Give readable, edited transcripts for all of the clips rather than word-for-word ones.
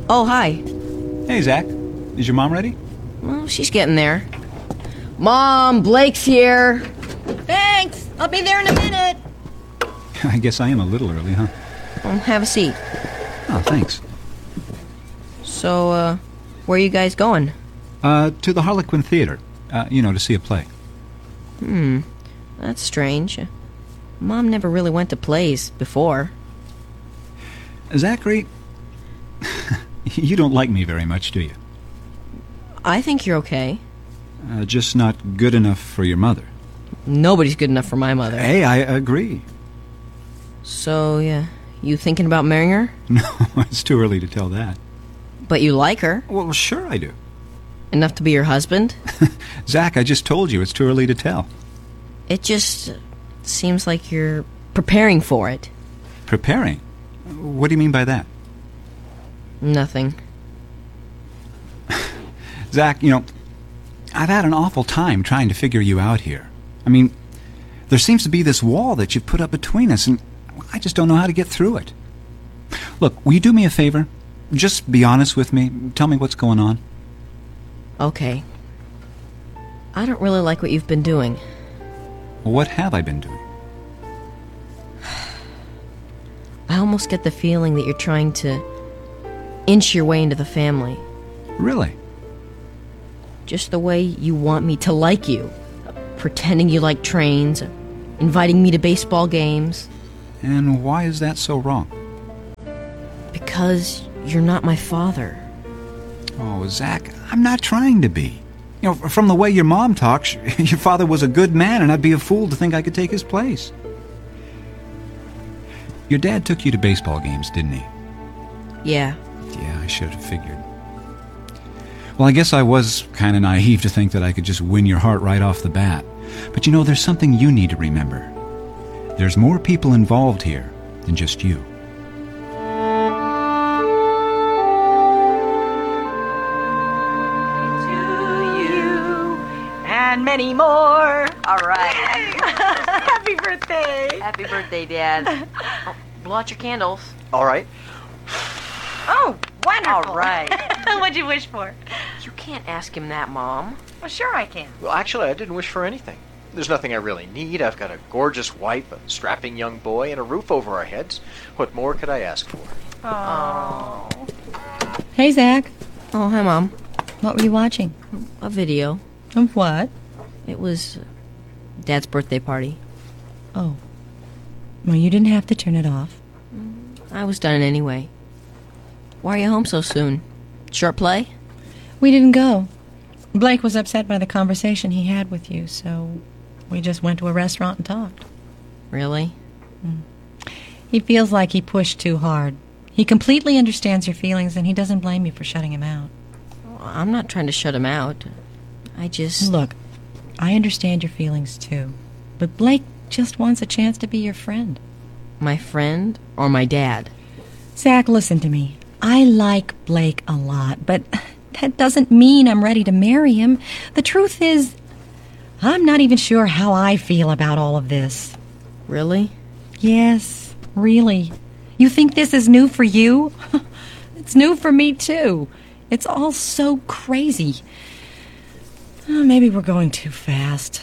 Oh, hi. Hey, Zach. Is your mom ready? Well, she's getting there. Mom, Blake's here. Thanks. I'll be there in a minute. I guess I am a little early, huh? Well, have a seat. Oh, thanks. So, where are you guys going? To the Harlequin Theater. To see a play. That's strange. Mom never really went to plays before. Zachary, you don't like me very much, do you? I think you're okay. Just not good enough for your mother. Nobody's good enough for my mother. Hey, I agree. So, yeah, you thinking about marrying her? No, it's too early to tell that. But you like her? Well, sure I do. Enough to be your husband? Zach, I just told you it's too early to tell. It just seems like you're preparing for it. Preparing? What do you mean by that? Nothing. Zach, I've had an awful time trying to figure you out here. I mean, there seems to be this wall that you've put up between us, and I just don't know how to get through it. Look, will you do me a favor? Just be honest with me. Tell me what's going on. Okay. I don't really like what you've been doing. What have I been doing? I almost get the feeling that you're trying to inch your way into the family. Really? Just the way you want me to like you. Pretending you like trains, inviting me to baseball games. And why is that so wrong? Because you're not my father. Oh, Zach, I'm not trying to be. From the way your mom talks, your father was a good man, and I'd be a fool to think I could take his place. Your dad took you to baseball games, didn't he? Yeah. Yeah, I should have figured. Well, I guess I was kind of naive to think that I could just win your heart right off the bat. But there's something you need to remember. There's more people involved here than just you. To you and many more. All right. Happy birthday. Happy birthday, Dad. Blow out your candles. All right. Oh, wonderful. All right. What'd you wish for? You can't ask him that, Mom. Well, sure I can. Well, actually, I didn't wish for anything. There's nothing I really need. I've got a gorgeous wife, a strapping young boy, and a roof over our heads. What more could I ask for? Oh. Hey, Zach. Oh, hi, Mom. What were you watching? A video. Of what? It was Dad's birthday party. Oh. Well, you didn't have to turn it off. I was done anyway. Why are you home so soon? Short play? We didn't go. Blake was upset by the conversation he had with you, so we just went to a restaurant and talked. Really? He feels like he pushed too hard. He completely understands your feelings, and he doesn't blame you for shutting him out. Well, I'm not trying to shut him out. I just... Look, I understand your feelings, too. But Blake just wants a chance to be your friend. My friend or my dad? Zach, listen to me. I like Blake a lot, but that doesn't mean I'm ready to marry him. The truth is, I'm not even sure how I feel about all of this. Really? Yes, really. You think this is new for you? It's new for me, too. It's all so crazy. Maybe we're going too fast.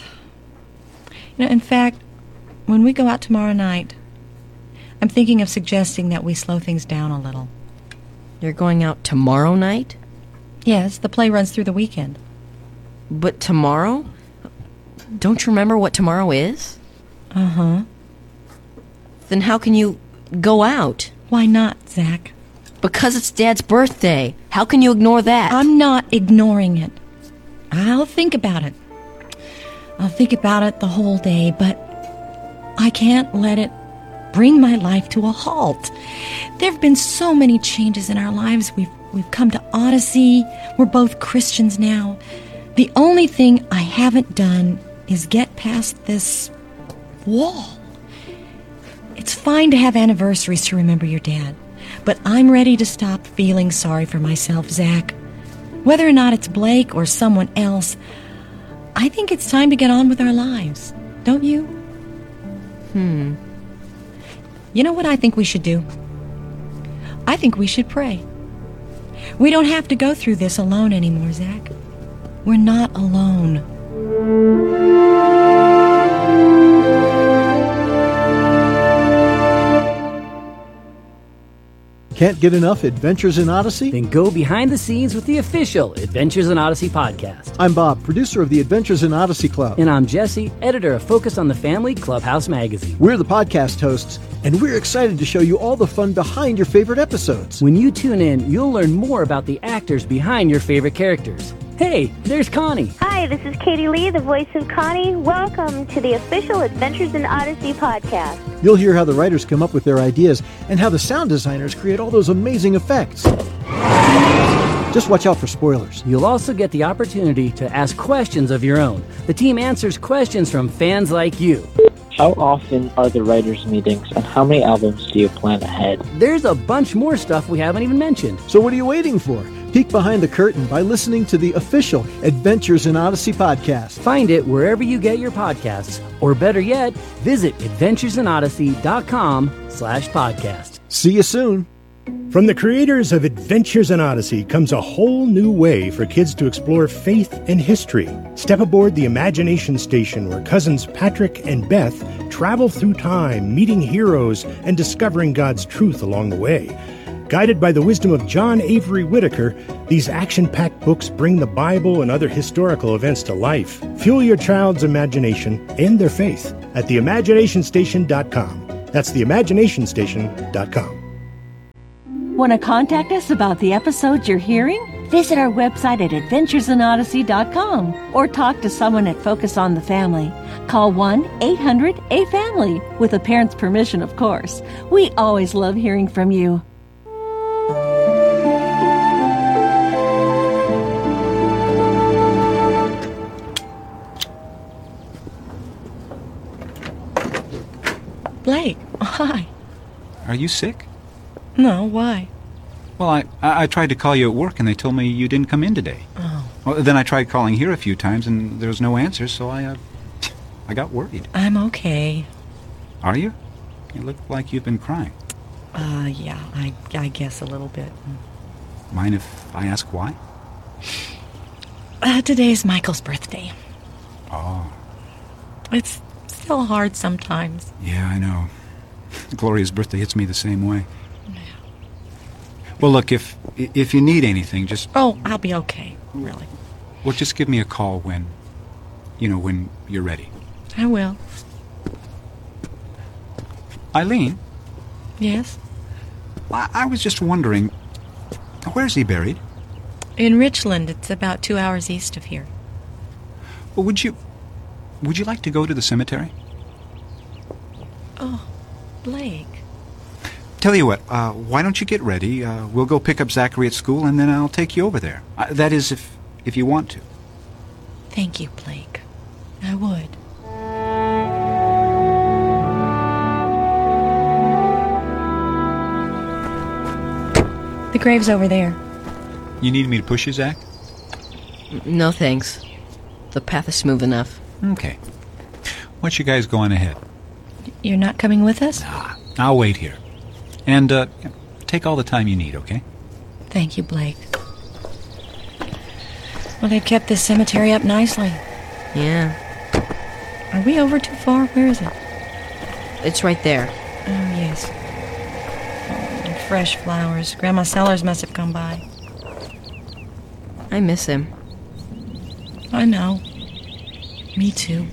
In fact, when we go out tomorrow night, I'm thinking of suggesting that we slow things down a little. You're going out tomorrow night? Yes, the play runs through the weekend. But tomorrow? Don't you remember what tomorrow is? Uh-huh. Then how can you go out? Why not, Zach? Because it's Dad's birthday. How can you ignore that? I'm not ignoring it. I'll think about it. I'll think about it the whole day, but I can't let it bring my life to a halt. There have been so many changes in our lives. We've come to Odyssey. We're both Christians now. The only thing I haven't done is get past this wall. It's fine to have anniversaries to remember your dad, but I'm ready to stop feeling sorry for myself, Zach. Whether or not it's Blake or someone else, I think it's time to get on with our lives. Don't you? You know what I think we should do? I think we should pray. We don't have to go through this alone anymore, Zach. We're not alone. Can't get enough Adventures in Odyssey? Then go behind the scenes with the official Adventures in Odyssey podcast. I'm Bob, producer of the Adventures in Odyssey Club. And I'm Jesse, editor of Focus on the Family Clubhouse magazine. We're the podcast hosts, and we're excited to show you all the fun behind your favorite episodes. When you tune in, you'll learn more about the actors behind your favorite characters. Hey, there's Connie. Hi, this is Katie Lee, the voice of Connie. Welcome to the official Adventures in Odyssey podcast. You'll hear how the writers come up with their ideas and how the sound designers create all those amazing effects. Just watch out for spoilers. You'll also get the opportunity to ask questions of your own. The team answers questions from fans like you. How often are the writers' meetings, and how many albums do you plan ahead? There's a bunch more stuff we haven't even mentioned. So what are you waiting for? Peek behind the curtain by listening to the official Adventures in Odyssey podcast. Find it wherever you get your podcasts, or better yet, visit adventuresinodyssey.com/podcast. See you soon. From the creators of Adventures in Odyssey comes a whole new way for kids to explore faith and history. Step aboard the Imagination Station, where cousins Patrick and Beth travel through time, meeting heroes and discovering God's truth along the way. Guided by the wisdom of John Avery Whitaker, these action-packed books bring the Bible and other historical events to life. Fuel your child's imagination and their faith at theimaginationstation.com. That's theimaginationstation.com. Want to contact us about the episodes you're hearing? Visit our website at adventuresinodyssey.com or talk to someone at Focus on the Family. Call 1-800-A-FAMILY, with a parent's permission, of course. We always love hearing from you. Blake, hi. Are you sick? No, why? Well, I tried to call you at work and they told me you didn't come in today. Oh. Well, then I tried calling here a few times and there was no answer, so I got worried. I'm okay. Are you? You look like you've been crying. Yeah, I guess a little bit. Mind if I ask why? Today's Michael's birthday. Oh. It's still hard sometimes. Yeah, I know. Gloria's birthday hits me the same way. Well, look, if you need anything, just... Oh, I'll be okay, really. Well, just give me a call when you're ready. I will. Eileen? Yes? I was just wondering, where's he buried? In Richland. It's about 2 hours east of here. Well, would you like to go to the cemetery? Oh, Blake. Tell you what, why don't you get ready? We'll go pick up Zachary at school, and then I'll take you over there. That is, if you want to. Thank you, Blake. I would. The grave's over there. You need me to push you, Zach? No, thanks. The path is smooth enough. Okay. Why don't you guys go on ahead? You're not coming with us? I'll wait here. And take all the time you need, okay? Thank you, Blake. Well, they've kept this cemetery up nicely. Yeah. Are we over too far? Where is it? It's right there. Oh, yes. Oh, and fresh flowers. Grandma Sellers must have come by. I miss him. I know. Me too.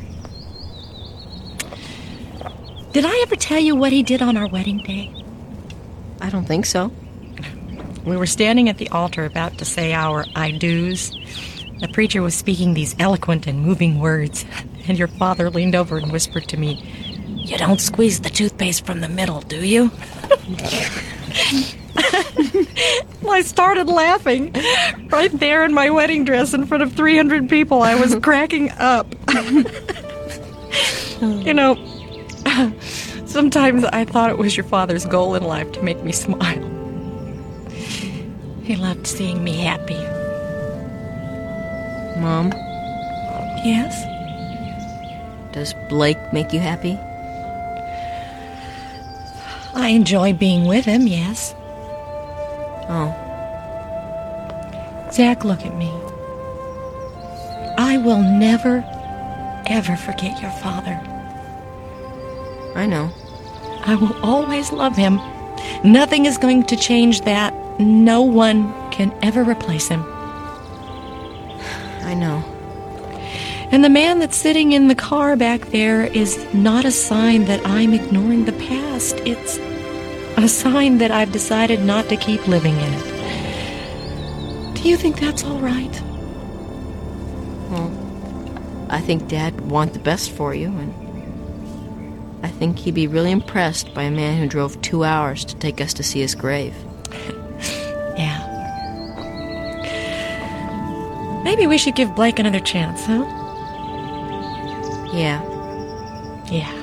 Did I ever tell you what he did on our wedding day? I don't think so. We were standing at the altar about to say our I do's. The preacher was speaking these eloquent and moving words, and your father leaned over and whispered to me, "You don't squeeze the toothpaste from the middle, do you?" I started laughing. Right there in my wedding dress in front of 300 people, I was cracking up. You know, sometimes I thought it was your father's goal in life to make me smile. He loved seeing me happy. Mom? Yes? Does Blake make you happy? I enjoy being with him, yes. Oh. Zach, look at me. I will never, ever forget your father. I know. I will always love him. Nothing is going to change that. No one can ever replace him. I know. And the man that's sitting in the car back there is not a sign that I'm ignoring the past. It's a sign that I've decided not to keep living in it. Do you think that's all right? Well, I think Dad would want the best for you, and I think he'd be really impressed by a man who drove 2 hours to take us to see his grave. Yeah. Maybe we should give Blake another chance, huh? Yeah. Yeah.